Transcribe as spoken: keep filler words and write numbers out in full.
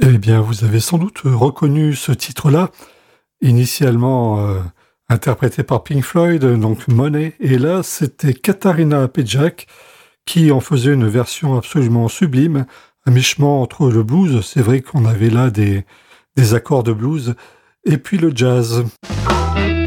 Eh bien, vous avez sans doute reconnu ce titre-là, initialement euh, interprété par Pink Floyd, donc Money, et là c'était Katharina Pejak qui en faisait une version absolument sublime, à mi-chemin entre le blues, c'est vrai qu'on avait là des, des accords de blues, et puis le jazz.